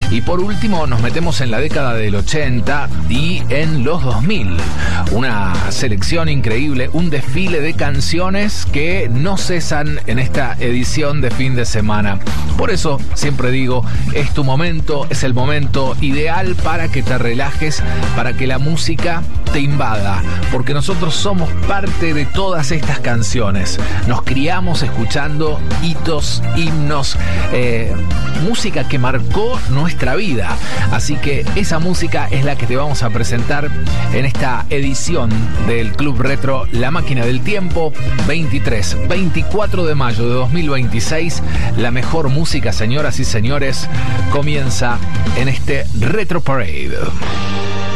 Y por último nos metemos en la década del 80 y en los 2000. Una selección increíble, un desfile de canciones que no cesan en esta edición de fin de semana. Por eso siempre digo, es tu momento, es el momento ideal para que te relajes, para que la música te invada, porque nosotros somos parte de todas estas canciones. Nos criamos escuchando hitos, himnos, música que marcó nuestra vida. Así que esa música es la que te vamos a presentar en esta edición del Club Retro La Máquina del Tiempo, 23-24 de mayo de 2026. La mejor música, señoras y señores, comienza en este Retro Parade.